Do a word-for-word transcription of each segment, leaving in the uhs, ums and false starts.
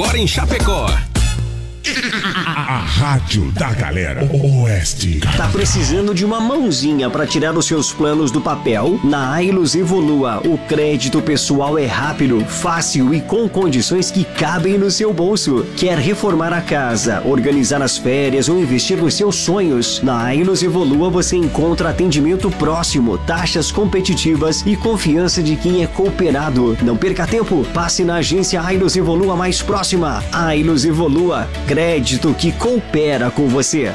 agora em Chapecó. A Rádio da Galera Oeste. Tá precisando de uma mãozinha para tirar os seus planos do papel? Na Ailos Evolua, o crédito pessoal é rápido, fácil e com condições que cabem no seu bolso. Quer reformar a casa, organizar as férias ou investir nos seus sonhos? Na Ailos Evolua você encontra atendimento próximo, taxas competitivas e confiança de quem é cooperado. Não perca tempo, passe na agência Ailos Evolua mais próxima. Ailos Evolua, crédito que coopera com você.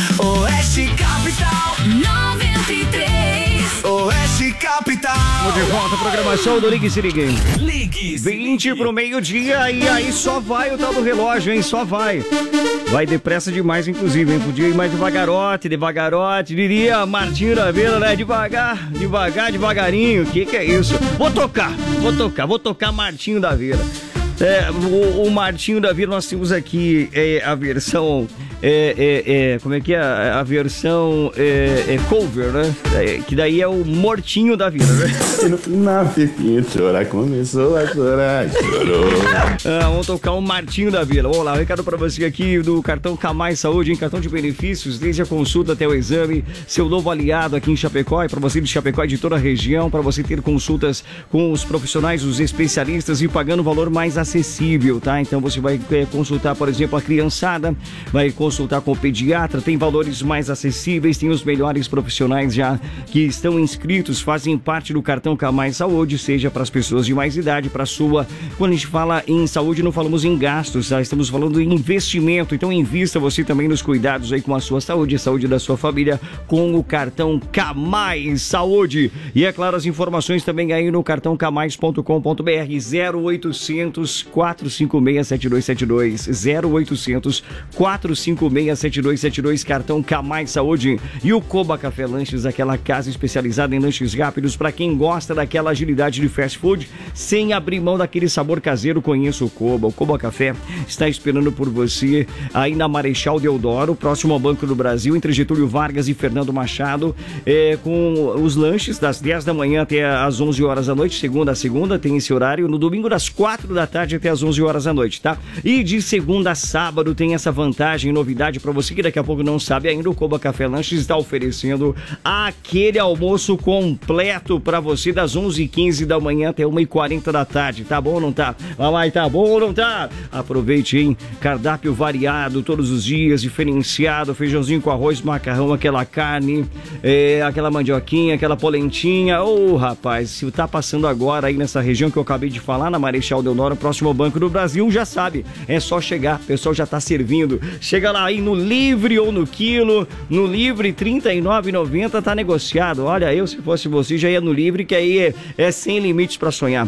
Oeste Capital noventa e três. Oeste Capital. Vamos de volta à programação do Ligue Se Ligue. Ligue Se vinte pro meio-dia e aí só vai o tal do relógio, hein? Só vai. Vai depressa demais, inclusive, hein? Podia ir mais devagarote, devagarote. Diria Martinho da Vila, né? Devagar, devagar, devagarinho. O que que é isso? Vou tocar, vou tocar, vou tocar Martinho da Vila. É, o, o Martinho da Vila, nós temos aqui é, a versão, é, é, é, como é que é? A versão é, é cover, né? É, que daí é o Mortinho da Vida, né? E no final, Pepinho chorar, começou a chorar, chorou. Ah, vamos tocar o Martinho da Vila. Vamos lá, um recado pra você aqui do cartão Camais Saúde, em cartão de benefícios, desde a consulta até o exame, seu novo aliado aqui em Chapecó, e pra você de Chapecó e de toda a região, pra você ter consultas com os profissionais, os especialistas e pagando o valor mais acessível. acessível, tá? Então você vai é, consultar, por exemplo, a criançada, vai consultar com o pediatra, tem valores mais acessíveis, tem os melhores profissionais já que estão inscritos, fazem parte do cartão Camais Saúde, seja para as pessoas de mais idade, para a sua. Quando a gente fala em saúde, não falamos em gastos, tá? Estamos falando em investimento, então invista você também nos cuidados aí com a sua saúde, a saúde da sua família, com o cartão Camais Saúde. E é claro, as informações também aí no cartão camais ponto com ponto br, zero oitocentos, quatro cinco seis, sete dois sete dois, zero oitocentos, quatro cinco seis, sete dois sete dois, cartão Camais Saúde. E o Coba Café Lanches, aquela casa especializada em lanches rápidos para quem gosta daquela agilidade de fast food, sem abrir mão daquele sabor caseiro. Conheça o Coba. O Coba Café está esperando por você aí na Marechal Deodoro, próximo ao Banco do Brasil, entre Getúlio Vargas e Fernando Machado, é, com os lanches das dez da manhã até as onze horas da noite, segunda a segunda tem esse horário, no domingo das quatro da tarde até as onze horas da noite, tá? E de segunda a sábado tem essa vantagem, novidade pra você que daqui a pouco não sabe ainda, o Coba Café Lanches está oferecendo aquele almoço completo pra você das onze e quinze da manhã até uma e quarenta da tarde, tá bom ou não tá? Mas tá bom ou não tá? Aproveite, hein? Cardápio variado todos os dias, diferenciado, feijãozinho com arroz, macarrão, aquela carne, é, aquela mandioquinha, aquela polentinha. Ô, oh, rapaz, se tá passando agora aí nessa região que eu acabei de falar, na Marechal Deodoro, próximo ao Banco do Brasil, já sabe, é só chegar, o pessoal já tá servindo. Chega lá aí no livre ou no quilo, no livre trinta e nove reais e noventa centavos, tá negociado. Olha, eu se fosse você já ia no livre, que aí é, é sem limites pra sonhar.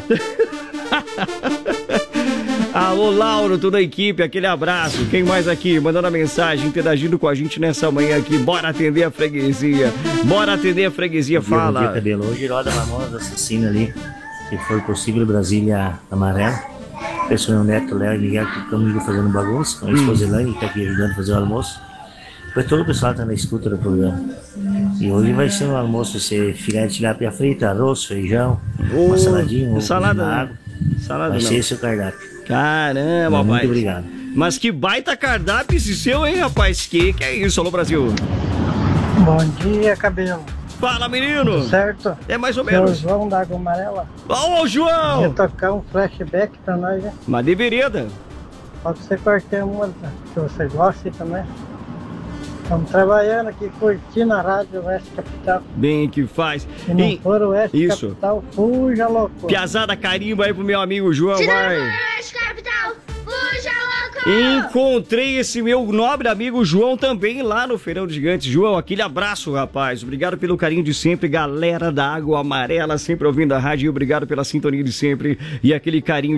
Alô, Lauro, toda a equipe, aquele abraço. Quem mais aqui? Mandando a mensagem, interagindo com a gente nessa manhã aqui. Bora atender a freguesia. Bora atender a freguesia, fala. Bom dia, Cabelo. Hoje roda a famosa assassina ali, se for possível, Brasília Amarela. Pessoal, meu neto, Léo e Miguel, que estão comigo fazendo bagunça. Com a esposa Elaine, que está aqui ajudando a fazer o almoço. Depois todo o pessoal está na escuta do programa. E hoje vai ser um almoço, vai ser filé de tilápia frita, arroz, feijão, oh, uma saladinha, um salada, uma água. Salada vai não. ser esse o cardápio. Caramba, Muito rapaz. obrigado. Mas que baita cardápio esse seu, hein, rapaz? Que que é isso? Alô, Brasil. Bom dia, Cabelo. Fala, menino. Tudo certo? É mais ou Seu menos. João da Água Amarela. Ô, João! Ia tocar um flashback pra nós, né? Mas de vereda. Pode ser qualquer uma que você goste também. Estamos trabalhando aqui, curtindo a rádio Oeste Capital. Bem que faz. Se não E... for o Oeste Isso. Capital, fuja louco. Piazada carimba aí pro meu amigo João, Se vai. não for o Oeste Capital, fuja louco. Encontrei esse meu nobre amigo João também lá no Feirão de Gigantes. João, aquele abraço, rapaz. Obrigado pelo carinho de sempre. Galera da Água Amarela, sempre ouvindo a rádio. E obrigado pela sintonia de sempre. E aquele carinho